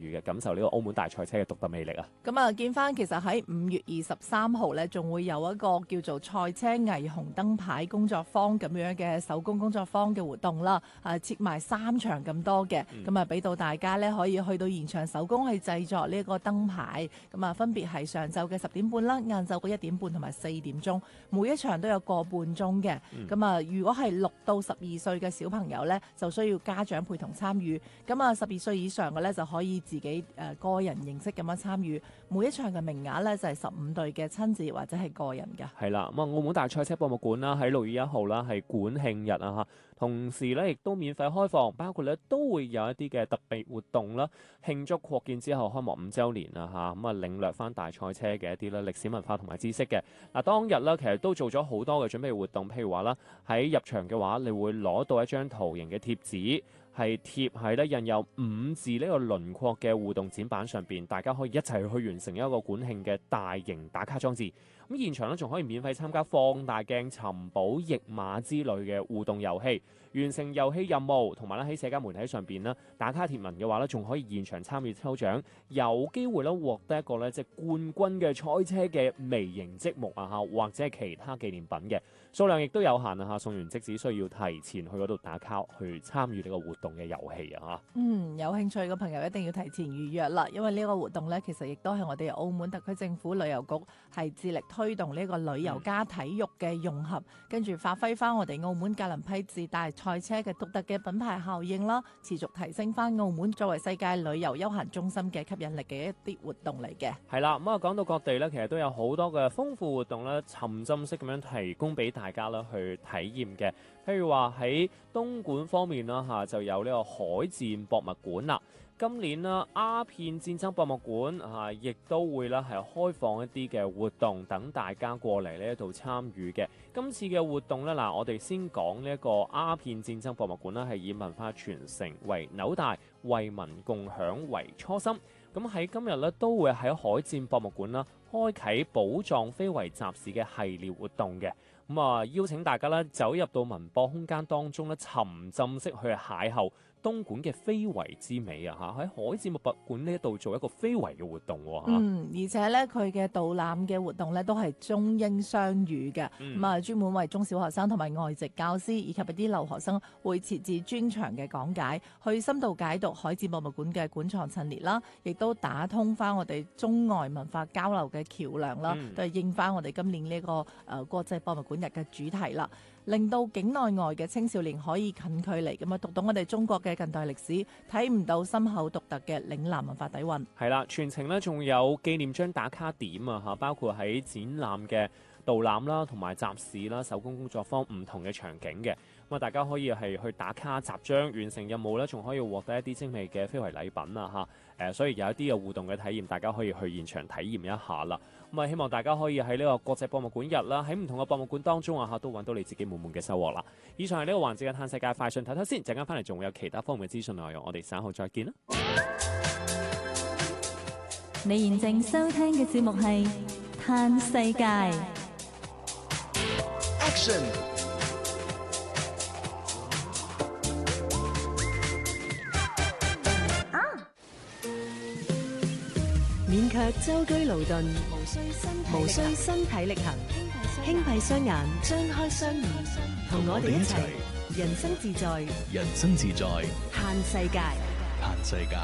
與嘅，感受呢個澳門大賽車嘅獨特魅力啊！ 咁啊，見翻其實喺5月23號咧，仲會有一個叫做賽車霓虹燈牌工作坊咁樣嘅手工工作坊嘅活動啦。設埋3場咁多嘅，咁啊俾到大家咧可以去到現場手工去製作呢個燈牌。咁啊分別係上晝嘅10點半啦，晏晝嘅1點半同埋4點鐘，每一場都有個半鐘嘅。咁啊，如果係6到12歲嘅小朋友咧，就需要家長陪同參與。咁啊12歲以上嘅咧就可以自己個人形式咁樣參與。每一場嘅名額咧就係15對嘅親子或者係個人嘅。 係啦，咁啊澳門大賽車博物館啦，喺6月1號啦係館慶日啊嚇，同時咧亦都免費開放，包括咧都會有一啲嘅特別活動啦，慶祝擴建之後開幕5週年啊嚇，咁啊領略翻大賽車嘅一啲咧歷史文化同埋知識嘅。嗱當日咧其實都做咗好多嘅準備活動，譬如話啦喺入場嘅話，你會攞到一張圖形嘅貼紙。係貼喺咧印有5字呢個輪廓嘅互動展板上邊，大家可以一齊去完成一個館慶嘅大型打卡裝置。咁現場咧仲可以免費參加放大鏡、尋寶、譯碼之類嘅互動遊戲，完成遊戲任務，同埋咧喺社交媒體上邊咧打卡貼文嘅話咧，仲可以現場參與抽獎，有機會咧獲得一個咧即係冠軍嘅賽車嘅微型積木啊嚇，或者係其他紀念品嘅數量亦都有限啊嚇，送完即只需要提前去嗰度打卡去參與呢個活動嘅遊戲啊嚇。 有興趣嘅朋友一定要提前預約啦，因為呢個活動咧其實亦都係我哋澳門特區政府旅遊局係致力推動呢個旅遊加體育嘅融合，跟住發揮翻我哋澳門格林披治大賽車嘅獨特嘅品牌效應啦，持續提升翻澳門作為世界旅遊休閒中心嘅吸引力嘅一啲活動嚟嘅。 係啦，咁啊講到各地咧，其實都有好多嘅豐富活動咧，沉浸式咁樣提供俾大家啦去體驗嘅。譬如話喺東莞方面啦嚇，就有呢個海戰博物館啦。今年啦，鴉片戰爭博物館嚇，亦都會啦係開放一啲嘅活動，等大家過嚟呢一度參與嘅。今次嘅活動咧，嗱我哋先講呢一個鴉片戰爭博物館啦，係以文化傳承為紐帶，為民共享為初心。咁喺今日咧，都會喺海戰博物館啦，開啓寶藏非遺集市嘅系列活動嘅。咁啊，邀請大家咧走入到文博空間當中咧，沉浸式去邂逅東莞嘅非遺之美啊！嚇喺海戰博物館呢一度做一個非遺嘅活動喎。而且咧佢嘅導覽嘅活動咧都係中英雙語嘅，咁啊專門為中小學生同埋外籍教師以及一啲留學生會設置專場嘅講解，去深度解讀海戰博物館嘅館藏陳列啦，亦都打通翻我哋中外文化交流嘅橋梁啦，都係應翻我哋今年呢個國際博物館日嘅主題啦。令到境內外嘅青少年可以近距離咁啊讀懂我哋中國嘅近代歷史，睇唔到深厚獨特嘅嶺南文化底蘊。 係啦，全程咧仲有紀念章打卡點啊嚇，包括喺展覽嘅導覽啦，同埋集市啦、手工工作坊唔同嘅場景嘅。咁啊，大家可以係去打卡集章，完成任務咧，仲可以獲得一啲精美嘅非遺禮品啊嚇。所以有一啲嘅互動嘅體驗，大家可以去現場體驗一下啦。咁啊，希望大家可以喺呢個國際博物館日啦，喺唔同嘅博物館當中啊嚇，都揾到你自己滿滿嘅收穫啦。以上係呢個環節嘅嘆世界快訊，睇睇先，陣間翻嚟仲會有其他方面嘅資訊內容，我哋稍後再見啦。 你現正收聽嘅節目係嘆世界。 Action！ 勉強舟車勞頓，無需身體力行，輕閉雙眼，張開雙耳，同我哋一齊人生自在， 人生自在， 嘆世界， 嘆世界。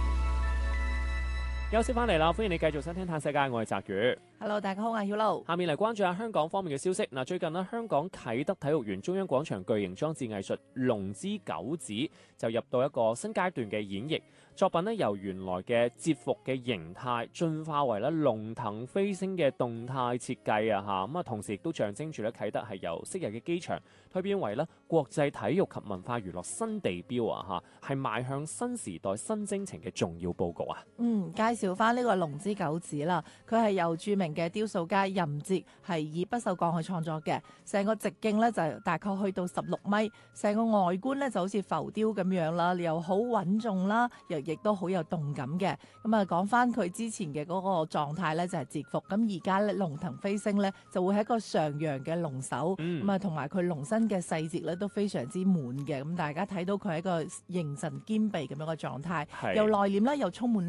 休息翻嚟啦，歡迎你繼續收聽《嘆世界》，我係澤宇。 Hello， 大家好，我係曉露。 下面嚟關注下香港方面嘅消息。嗱，最近呢，香港啟德體育園中央廣場巨型裝置藝術《龍之九子》就入到一個新階段嘅演繹。作品呢，由原來嘅節服嘅形態進化為咧龍騰飛升嘅動態設計啊！嚇咁啊，同時亦都象徵住咧啟德係由昔日嘅機場蛻變為咧國際體育及文化娛樂新地標啊！嚇係邁向新時代新征程嘅重要佈局啊！ 介紹翻呢個龍之九子啦，佢係由著名嘅雕塑家任哲係以不鏽鋼去創作嘅，成個直徑咧就大概去到16米，成個外觀咧就好似浮雕咁樣啦，又好穩重啦，亦都好有動感嘅。咁啊，講翻佢之前嘅嗰個狀態咧就係節服，咁而家咧龍騰飛升咧就會係一個上揚嘅龍首，咁啊同埋佢龍身嘅細節咧都非常之滿嘅，咁大家睇到佢係一個形神兼備咁樣嘅狀態，又內斂啦，又充滿